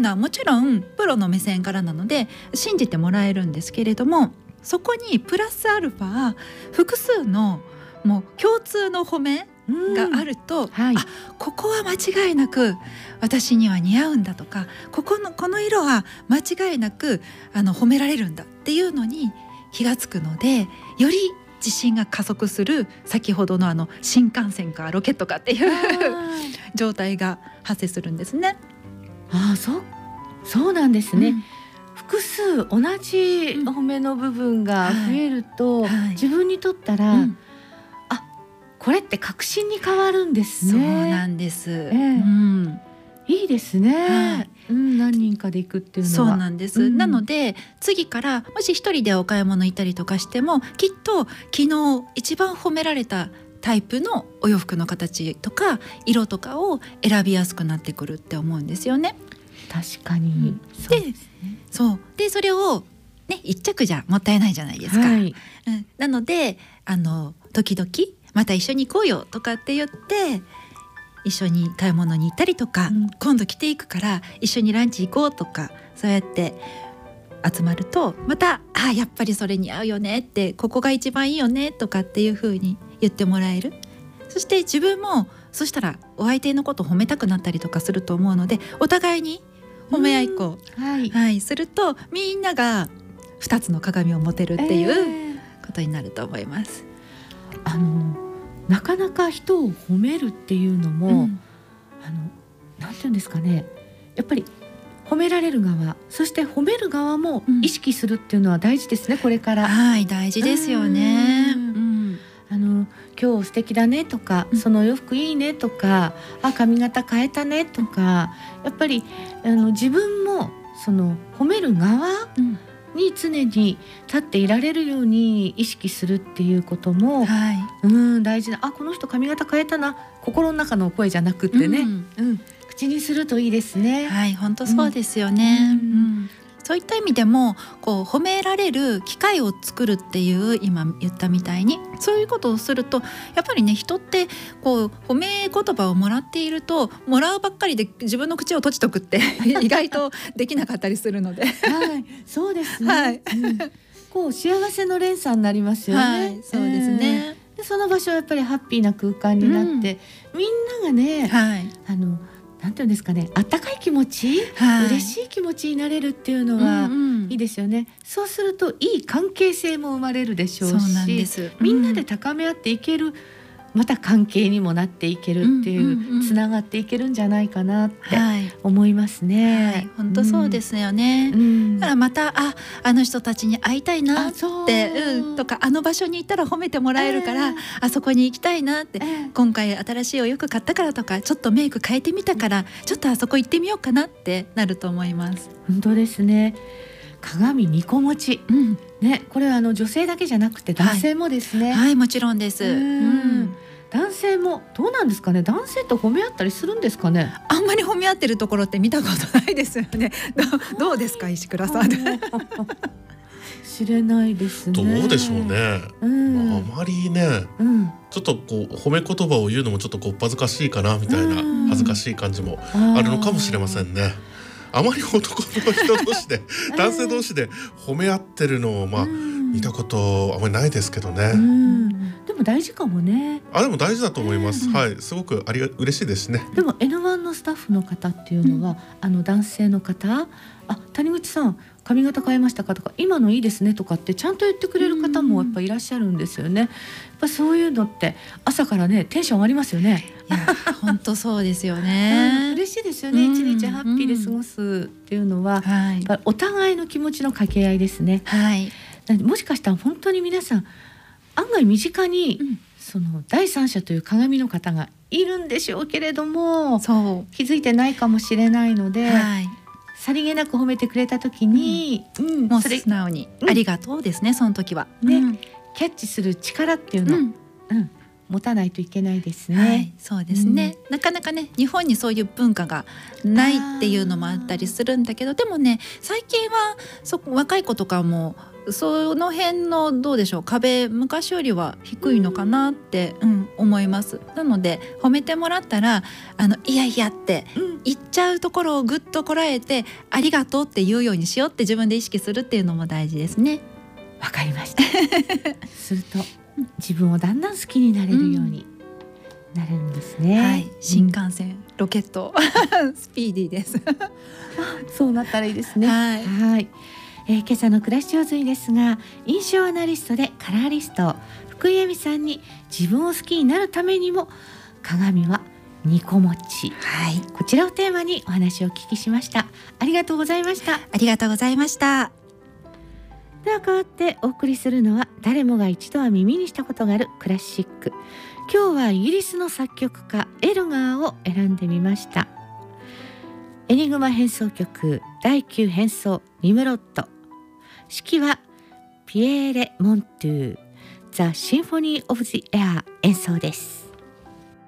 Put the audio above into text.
のはもちろんプロの目線からなので信じてもらえるんですけれども、そこにプラスアルファ複数のもう共通の褒めがあると、 はい、 ここは間違いなく私には似合うんだとか、この色は間違いなく褒められるんだっていうのに気がつくので、より自信が加速する、先ほどの新幹線かロケットかっていう状態が発生するんですね。 そうなんですね、複数同じ褒めの部分が増えると、自分にとったら、これって確信に変わるんですね。 そうなんです、 いいですね、何人かで行くっていうのは。 そうなんです、なので次からもし一人でお買い物行ったりとかしても、きっと昨日一番褒められたタイプのお洋服の形とか色とかを選びやすくなってくるって思うんですよね。 確かに、そうですね。 でそれをね、一着じゃもったいないじゃないですか、なので時々また一緒に行こうよとかって言って一緒に買い物に行ったりとか、今度着ていくから一緒にランチ行こうとか、そうやって集まるとまたやっぱりそれに合うよねって、ここが一番いいよねとかっていう風に言ってもらえる。そして自分もそしたらお相手のことを褒めたくなったりとかすると思うので、お互いに褒め合いっこ、するとみんなが2つの鏡を持てるっていうことになると思います。 なかなか人を褒めるっていうのも、なんていうんですかね、やっぱり褒められる側、そして褒める側も意識するっていうのは大事ですね、これから。 大事ですよね。 今日素敵だねとか、その洋服いいねとか、髪型変えたねとか、やっぱり自分もその褒める側に常に立っていられるように意識するっていうことも、大事な。この人髪型変えたな、心の中の声じゃなくってね、口にするといいですね。 本当そうですよね、そういった意味でも褒められる機会を作るっていう、今言ったみたいにそういうことをすると、やっぱりね、人って褒め言葉をもらっていると、もらうばっかりで自分の口を閉じとくって意外とできなかったりするのでそうですね、幸せの連鎖になりますよね。 そうですね、 でその場所はやっぱりハッピーな空間になって、みんながね、なんていうんですかね、あったかい気持ち、嬉しい気持ちになれるっていうのはいいですよね。そうするといい関係性も生まれるでしょうし、みんなで高め合っていける、また関係にもなっていけるっていう、つながっていけるんじゃないかなって思いますね。 本当そうですよね、だからまたあの人たちに会いたいなって、とか、あの場所に行ったら褒めてもらえるから、あそこに行きたいなって、今回新しいお洋服買ったからとか、ちょっとメイク変えてみたからちょっとあそこ行ってみようかなってなると思います。 本当ですね。鏡2個持ち、これは女性だけじゃなくて男性もですね。 もちろんです。 男性もどうなんですかね。男性と褒め合ったりするんですかね。 あんまり褒め合ってるところって見たことないですよね。どうですか、石倉さん。 知れないですね。 どうでしょうね、あまりね、ちょっと褒め言葉を言うのもちょっと恥ずかしいかなみたいな、恥ずかしい感じもあるのかもしれませんね。あまり男の人同士で男性同士で褒め合ってるのを見たことあまりないですけどね。 でも大事かもね。 でも大事だと思います、すごく嬉しいですね。 でも N1 のスタッフの方っていうのは、男性の方、谷口さん髪型変えましたかとか、今のいいですねとかってちゃんと言ってくれる方もやっぱいらっしゃるんですよね。やっぱそういうのって朝からね、テンション上がりますよね。 本当そうですよね。 嬉しいですよね。一日ハッピーで過ごすっていうのは、やっぱお互いの気持ちの掛け合いですね。もしかしたら本当に皆さん案外身近に、その第三者という鏡の方がいるんでしょうけれども、気づいてないかもしれないので、さりげなく褒めてくれた時に、 もう素直にありがとうですね、その時はキャッチする力っていうのを、持たないといけないですね。 そうですね、なかなかね、日本にそういう文化がないっていうのもあったりするんだけど、でもね、最近は若い子とかもその辺のどうでしょう、壁昔よりは低いのかなって、思います。なので褒めてもらったらいやいやって言っちゃうところをぐっとこらえて、ありがとうって言うようにしようって自分で意識するっていうのも大事ですね。 わかりましたすると自分をだんだん好きになれるようになるんですね、 はい、新幹線、ロケットスピーディーですそうなったらいいですね。はい、今朝の暮らし上手にですが、印象アナリストでカラーリスト福井恵美さんに、自分を好きになるためにも鏡は2個持ち、こちらをテーマにお話をお聞きしました。ありがとうございました。 ありがとうございました。 では代わってお送りするのは、誰もが一度は耳にしたことがあるクラシック。今日はイギリスの作曲家エルガーを選んでみました。エニグマ変奏曲第9変奏ニムロッド、指揮はピエーレ・モントゥー、ザ・シンフォニー・オブ・ジ・エア演奏です。